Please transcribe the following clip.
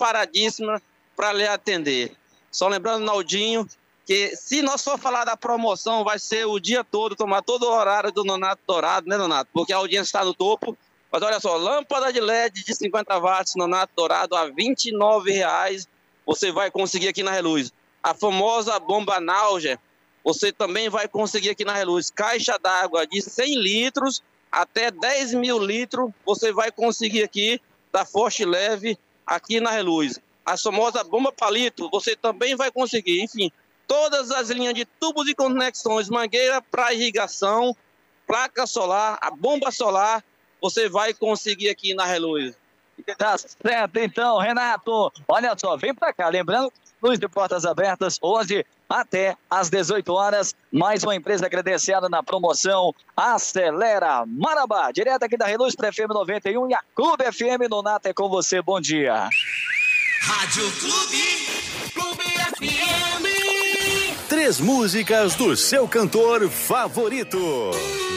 preparadíssima para lhe atender. Só lembrando, Naldinho, que se nós for falar da promoção, vai ser o dia todo, tomar todo o horário do Nonato Dourado, né, Nonato? Porque a audiência está no topo. Mas olha só, lâmpada de LED de 50 watts, Nonato Dourado, a R$ 29,00, você vai conseguir aqui na Reluz. A famosa bomba Nalger, você também vai conseguir aqui na Reluz. Caixa d'água de 100 litros até 10 mil litros, você vai conseguir aqui da Forte Leve, aqui na Reluz. A famosa bomba palito, você também vai conseguir. Enfim, todas as linhas de tubos e conexões, mangueira para irrigação, placa solar, a bomba solar, você vai conseguir aqui na Reluz. Tá certo, então, Renato. Olha só, vem pra cá. Lembrando, luz de portas abertas, hoje até às 18 horas. Mais uma empresa credenciada na promoção Acelera Marabá. Direto aqui da Reluz para FM 91 e a Clube FM. Nonato, é com você. Bom dia. Rádio Clube FM. 3 músicas do seu cantor favorito.